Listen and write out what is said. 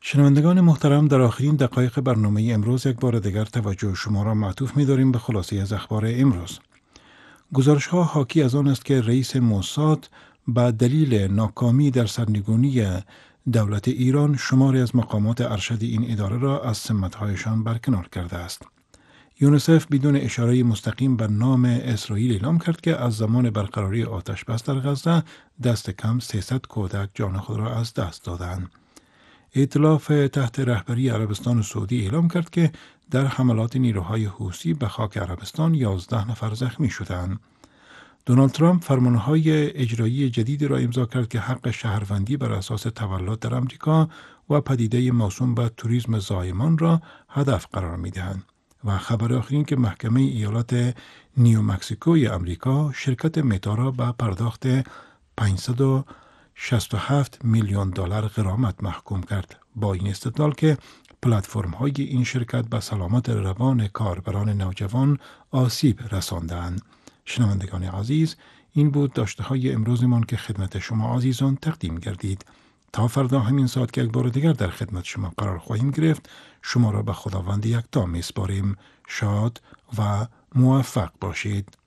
شنوندگان محترم، در آخرین دقایق برنامه امروز یک بار دیگر توجه شما را معطوف می‌داریم به خلاصه از اخبار امروز. گزارش‌ها حاکی از آن است که رئیس موساد به دلیل ناکامی در سرنگونی دولت ایران شماری از مقامات ارشد این اداره را از سمت‌هایشان برکنار کرده است. یونیسف بدون اشاره مستقیم به نام اسرائیل اعلام کرد که از زمان برقراری آتش بس در غزه دست کم 300 کودک جان خود را از دست دادند. ائتلاف تحت رهبری عربستان سعودی اعلام کرد که در حملات نیروهای حوثی به خاک عربستان 11 نفر زخمی شدند. دونالد ترامپ فرمانهای اجرایی جدیدی را امضا کرد که حق شهروندی بر اساس تولد در امریکا و پدیده موسوم به توریسم زایمان را هدف قرار می‌دهند. و خبر آخرین که محکمه ایالات نیو مکزیکوی امریکا شرکت متا را به پرداخت 567 میلیون دلار غرامت محکوم کرد، با این استدلال که پلتفرم های این شرکت به سلامت روان کاربران نوجوان آسیب رساندند. شنوندگان عزیز، این بود داشته های امروزمان که خدمت شما عزیزان تقدیم گردید. تا فردا همین ساعت که یک بار دیگر در خدمت شما قرار خواهیم گرفت، شما را به خداوند یکتا میسپاریم. شاد و موفق باشید.